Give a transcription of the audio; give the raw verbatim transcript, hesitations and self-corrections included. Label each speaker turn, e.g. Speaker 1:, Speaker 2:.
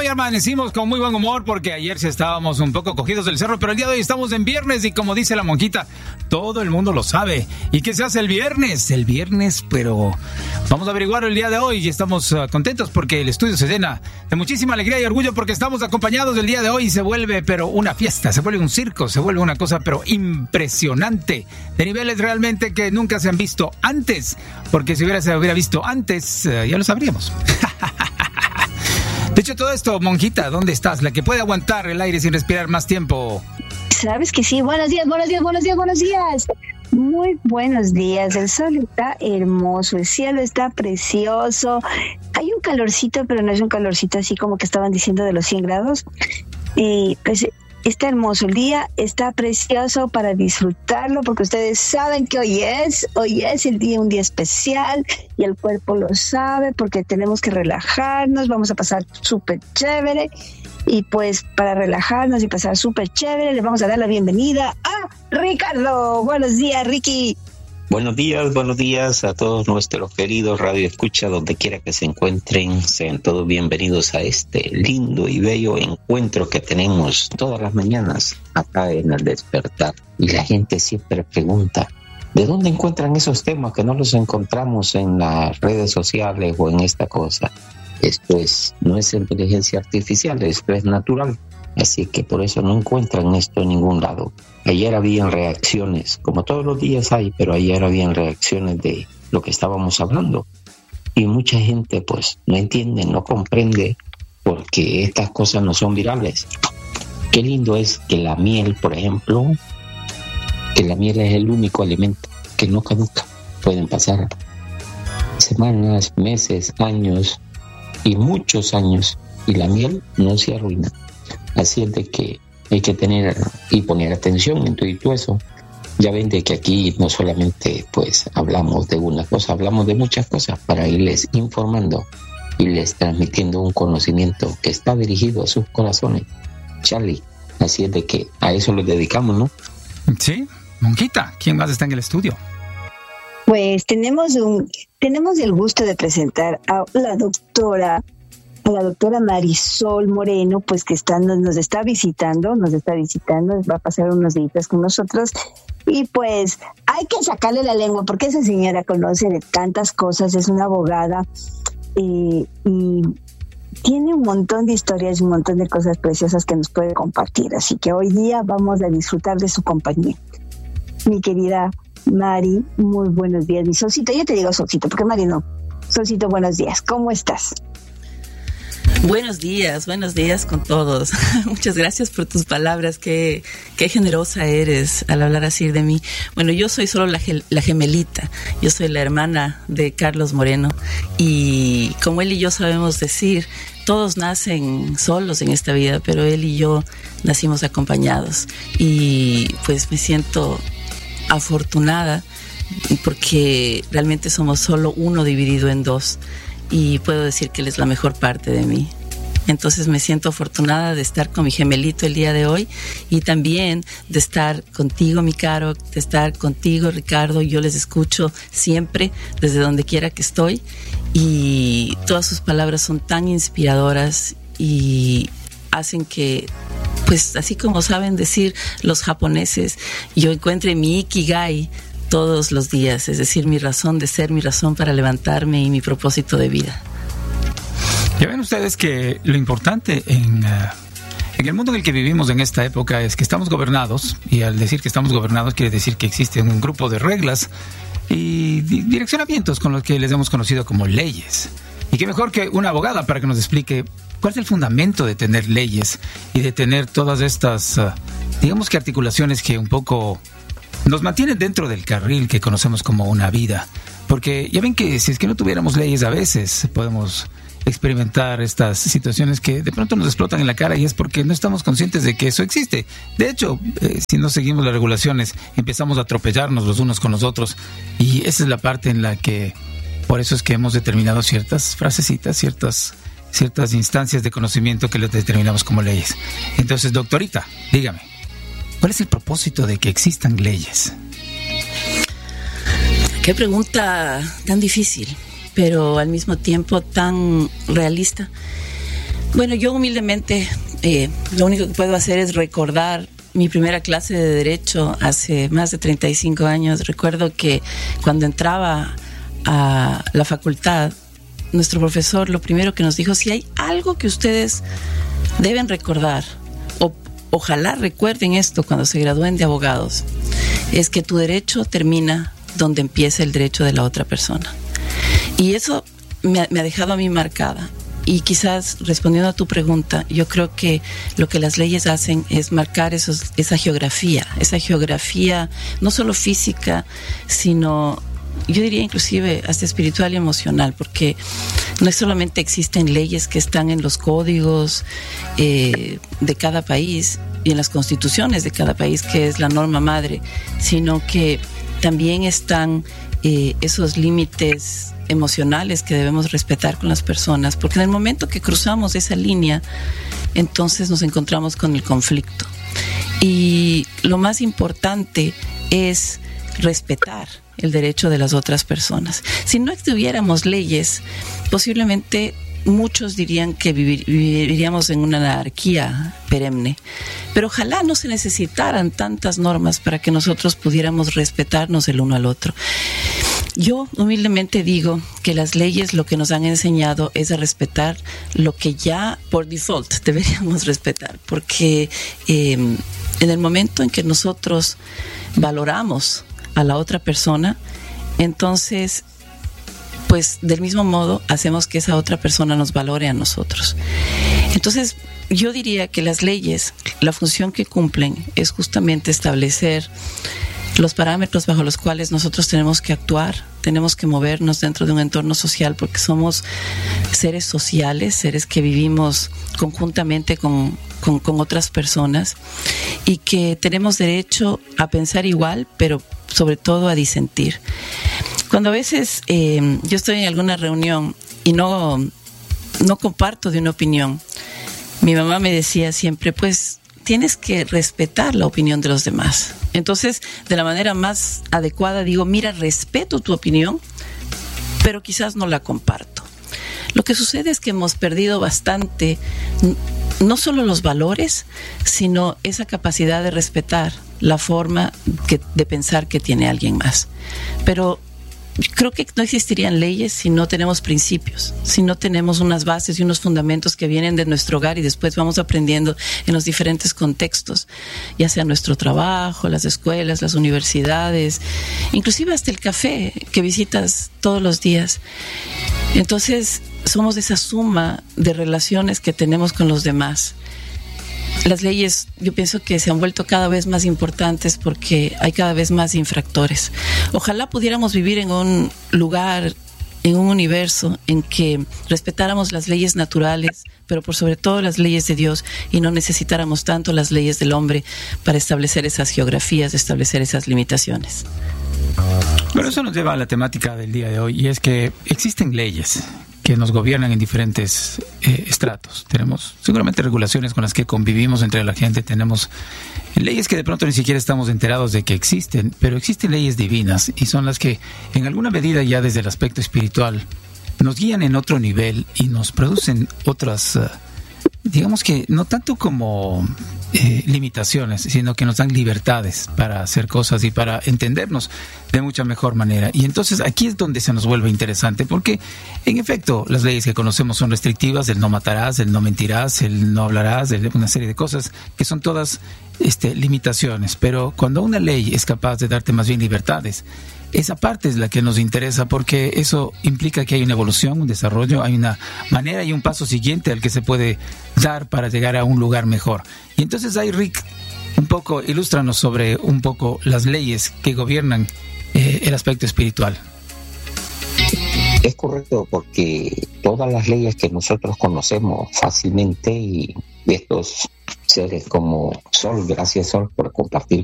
Speaker 1: hoy amanecimos con muy buen humor porque ayer sí estábamos un poco cogidos del cerro, pero el día de hoy estamos en viernes y como dice la monjita, todo el mundo lo sabe. ¿Y qué se hace el viernes? El viernes, pero vamos a averiguar el día de hoy y estamos uh, contentos porque el estudio se llena de muchísima alegría y orgullo porque estamos acompañados el día de hoy y se vuelve, pero una fiesta, se vuelve un circo, se vuelve una cosa, pero impresionante, de niveles realmente que nunca se han visto antes, porque si hubiera, se hubiera visto antes, uh, ya lo sabríamos. Dicho todo esto, monjita, ¿dónde estás? La que puede aguantar el aire sin respirar más tiempo.
Speaker 2: Sabes que sí. Buenos días, buenos días, buenos días, buenos días. Muy buenos días. El sol está hermoso, el cielo está precioso. Hay un calorcito, pero no es un calorcito así como que estaban diciendo de los cien grados. Y pues está hermoso el día, está precioso para disfrutarlo, porque ustedes saben que hoy es, hoy es el día, un día especial, y el cuerpo lo sabe, porque tenemos que relajarnos, vamos a pasar súper chévere, y pues para relajarnos y pasar súper chévere, le vamos a dar la bienvenida a Ricardo. Buenos días, Ricky.
Speaker 3: Buenos días, buenos días a todos nuestros queridos Radio Escucha, donde quiera que se encuentren, sean todos bienvenidos a este lindo y bello encuentro que tenemos todas las mañanas acá en El Despertar. Y la gente siempre pregunta, ¿de dónde encuentran esos temas que no los encontramos en las redes sociales o en esta cosa? Esto es, no es inteligencia artificial, esto es natural. Así que por eso no encuentran esto en ningún lado. Ayer habían reacciones, como todos los días hay, pero ayer habían reacciones de lo que estábamos hablando. Y mucha gente pues no entiende, no comprende, porque estas cosas no son virales. Qué lindo es que la miel, por ejemplo, que la miel es el único alimento que no caduca. Pueden pasar semanas, meses, años y muchos años y la miel no se arruina. Así es de que hay que tener y poner atención en todo y todo eso. Ya ven de que aquí no solamente pues hablamos de una cosa, hablamos de muchas cosas para irles informando y les transmitiendo un conocimiento que está dirigido a sus corazones. Charlie, así es de que a eso lo dedicamos, ¿no?
Speaker 1: Sí, monjita, ¿quién más está en el estudio?
Speaker 2: Pues tenemos un, tenemos el gusto de presentar a la doctora a la doctora Marisol Moreno, pues que está, nos, nos está visitando, nos está visitando, va a pasar unos días con nosotros, y pues hay que sacarle la lengua, porque esa señora conoce de tantas cosas, es una abogada, eh, y tiene un montón de historias, un montón de cosas preciosas que nos puede compartir, así que hoy día vamos a disfrutar de su compañía. Mi querida Mari, muy buenos días, mi Solcito, yo te digo Solcito, porque Mari no. Solcito, buenos días, ¿cómo estás?
Speaker 4: Buenos días, buenos días con todos. Muchas gracias por tus palabras, qué, qué generosa eres al hablar así de mí. Bueno, yo soy solo la, la gemelita, yo soy la hermana de Carlos Moreno y como él y yo sabemos decir, todos nacen solos en esta vida, pero él y yo nacimos acompañados y pues me siento afortunada porque realmente somos solo uno dividido en dos. Y puedo decir que él es la mejor parte de mí. Entonces me siento afortunada de estar con mi gemelito el día de hoy y también de estar contigo, mi Caro, de estar contigo, Ricardo. Yo les escucho siempre, desde donde quiera que estoy, y todas sus palabras son tan inspiradoras y hacen que, pues así como saben decir los japoneses, yo encuentre mi ikigai todos los días, es decir, mi razón de ser, mi razón para levantarme y mi propósito de vida.
Speaker 1: Ya ven ustedes que lo importante en, uh, en el mundo en el que vivimos en esta época es que estamos gobernados, y al decir que estamos gobernados quiere decir que existe un grupo de reglas y di- direccionamientos con los que les hemos conocido como leyes. Y qué mejor que una abogada para que nos explique cuál es el fundamento de tener leyes y de tener todas estas, uh, digamos que articulaciones que un poco nos mantienen dentro del carril que conocemos como una vida. Porque ya ven que si es que no tuviéramos leyes a veces podemos experimentar estas situaciones que de pronto nos explotan en la cara y es porque no estamos conscientes de que eso existe. De hecho, eh, si no seguimos las regulaciones empezamos a atropellarnos los unos con los otros y esa es la parte en la que por eso es que hemos determinado ciertas frasecitas, ciertas, ciertas instancias de conocimiento que las determinamos como leyes. Entonces, doctorita, dígame, ¿cuál es el propósito de que existan leyes?
Speaker 4: Qué pregunta tan difícil, pero al mismo tiempo tan realista. Bueno, yo humildemente eh, lo único que puedo hacer es recordar mi primera clase de Derecho hace más de treinta y cinco años. Recuerdo que cuando entraba a la facultad, nuestro profesor lo primero que nos dijo: si hay algo que ustedes deben recordar, o ojalá recuerden esto cuando se gradúen de abogados, es que tu derecho termina donde empieza el derecho de la otra persona. Y eso me ha, me ha dejado a mí marcada. Y quizás, respondiendo a tu pregunta, yo creo que lo que las leyes hacen es marcar esos, esa geografía, esa geografía no solo física, sino, yo diría inclusive hasta espiritual y emocional, porque no solamente existen leyes que están en los códigos eh, de cada país y en las constituciones de cada país, que es la norma madre, sino que también están eh, esos límites emocionales que debemos respetar con las personas, porque en el momento que cruzamos esa línea, entonces nos encontramos con el conflicto. Y lo más importante es respetar el derecho de las otras personas. Si no tuviéramos leyes, posiblemente muchos dirían que vivir, viviríamos en una anarquía perenne, pero ojalá no se necesitaran tantas normas para que nosotros pudiéramos respetarnos el uno al otro. Yo humildemente digo que las leyes lo que nos han enseñado es a respetar lo que ya por default deberíamos respetar, porque eh, en el momento en que nosotros valoramos a la otra persona, entonces pues del mismo modo hacemos que esa otra persona nos valore a nosotros. Entonces yo diría que las leyes, la función que cumplen es justamente establecer los parámetros bajo los cuales nosotros tenemos que actuar, tenemos que movernos dentro de un entorno social, porque somos seres sociales, seres que vivimos conjuntamente con, con, con otras personas, y que tenemos derecho a pensar igual, pero sobre todo a disentir. Cuando a veces eh, yo estoy en alguna reunión y no, no comparto de una opinión, mi mamá me decía siempre, pues tienes que respetar la opinión de los demás. Entonces, de la manera más adecuada digo, mira, respeto tu opinión, pero quizás no la comparto. Lo que sucede es que hemos perdido bastante, no solo los valores, sino esa capacidad de respetar la forma que, de pensar que tiene alguien más. Pero creo que no existirían leyes si no tenemos principios, si no tenemos unas bases y unos fundamentos que vienen de nuestro hogar y después vamos aprendiendo en los diferentes contextos, ya sea nuestro trabajo, las escuelas, las universidades, inclusive hasta el café que visitas todos los días. Entonces, somos esa suma de relaciones que tenemos con los demás. Las leyes, yo pienso que se han vuelto cada vez más importantes porque hay cada vez más infractores. Ojalá pudiéramos vivir en un lugar, en un universo en que respetáramos las leyes naturales, pero por sobre todo las leyes de Dios, y no necesitáramos tanto las leyes del hombre para establecer esas geografías, establecer esas limitaciones.
Speaker 1: Bueno, eso nos lleva a la temática del día de hoy, y es que existen leyes que nos gobiernan en diferentes eh, estratos. Tenemos seguramente regulaciones con las que convivimos entre la gente, tenemos leyes que de pronto ni siquiera estamos enterados de que existen, pero existen leyes divinas, y son las que en alguna medida ya desde el aspecto espiritual nos guían en otro nivel y nos producen otras, uh, digamos que no tanto como eh, limitaciones, sino que nos dan libertades para hacer cosas y para entendernos de mucha mejor manera. Y entonces aquí es donde se nos vuelve interesante, porque en efecto las leyes que conocemos son restrictivas: el no matarás, el no mentirás, el no hablarás, el, una serie de cosas que son todas este, limitaciones. Pero cuando una ley es capaz de darte más bien libertades, esa parte es la que nos interesa, porque eso implica que hay una evolución, un desarrollo, hay una manera y un paso siguiente al que se puede dar para llegar a un lugar mejor. Y entonces ahí, Rick, un poco, ilústranos sobre un poco las leyes que gobiernan eh, el aspecto espiritual.
Speaker 3: Es correcto, porque todas las leyes que nosotros conocemos fácilmente, y de estos seres como Sol, gracias Sol por compartir